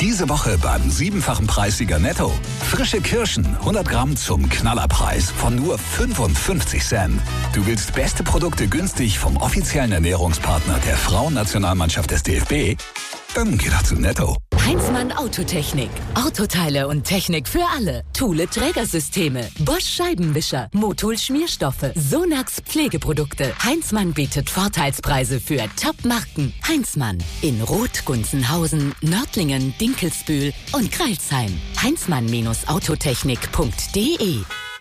Diese Woche beim 7-fachen Preissieger Netto. Frische Kirschen, 100 Gramm zum Knallerpreis von nur 55 Cent. Du willst beste Produkte günstig vom offiziellen Ernährungspartner der Frauennationalmannschaft des DFB? Dann geh doch zu Netto. Heinzmann Autotechnik. Autoteile und Technik für alle. Thule Trägersysteme. Bosch Scheibenwischer. Motul Schmierstoffe. Sonax Pflegeprodukte. Heinzmann bietet Vorteilspreise für Top-Marken. Heinzmann. In Roth, Gunzenhausen, Nördlingen, Dinkelsbühl und Crailsheim. Heinzmann-autotechnik.de.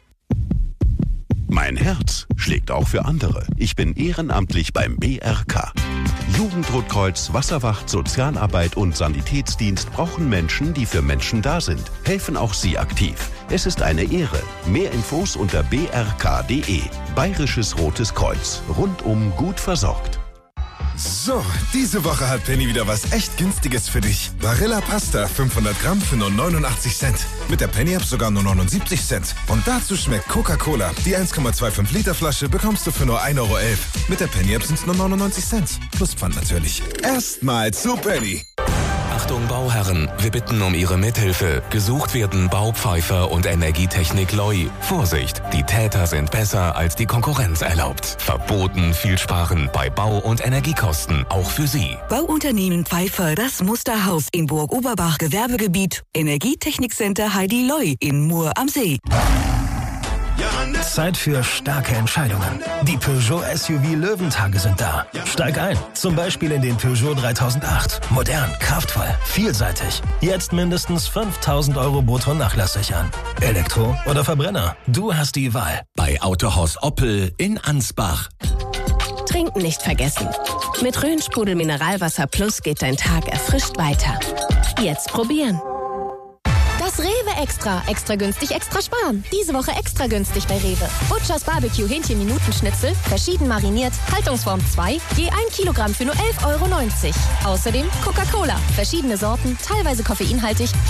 Mein Herz schlägt auch für andere. Ich bin ehrenamtlich beim BRK. Jugendrotkreuz, Wasserwacht, Sozialarbeit und Sanitätsdienst brauchen Menschen, die für Menschen da sind. Helfen auch Sie aktiv. Es ist eine Ehre. Mehr Infos unter brk.de. Bayerisches Rotes Kreuz. Rundum gut versorgt. So, diese Woche hat Penny wieder was echt Günstiges für dich. Barilla Pasta 500 Gramm für nur 89 Cent. Mit der Penny-App sogar nur 79 Cent. Und dazu schmeckt Coca-Cola. Die 1,25 Liter Flasche bekommst du für nur 1,11 Euro. Mit der Penny-App sind es nur 99 Cent. Plus Pfand natürlich. Erstmal zu Penny. Achtung Bauherren, wir bitten um Ihre Mithilfe. Gesucht werden Baupfeifer und Energietechnik Loi. Vorsicht, die Täter sind besser als die Konkurrenz erlaubt. Verboten viel sparen bei Bau- und Energiekosten, auch für Sie. Bauunternehmen Pfeifer, das Musterhaus in Burg-Oberbach Gewerbegebiet. Energietechnikcenter Heidi Loi in Mur am See. Zeit für starke Entscheidungen. Die Peugeot SUV Löwentage sind da. Steig ein, zum Beispiel in den Peugeot 3008. Modern, kraftvoll, vielseitig. Jetzt mindestens 5.000 Euro brutto nachlasssichern. Elektro oder Verbrenner? Du hast die Wahl. Bei Autohaus Oppel in Ansbach. Trinken nicht vergessen. Mit Rhönsprudel Mineralwasser Plus geht dein Tag erfrischt weiter. Jetzt probieren. Das Rewe Extra. Extra günstig, extra sparen. Diese Woche extra günstig bei Rewe. Butchers Barbecue Hähnchen-Minutenschnitzel, verschieden mariniert, Haltungsform 2, je 1 Kilogramm für nur 11,90 Euro. Außerdem Coca-Cola, verschiedene Sorten, teilweise koffeinhaltig,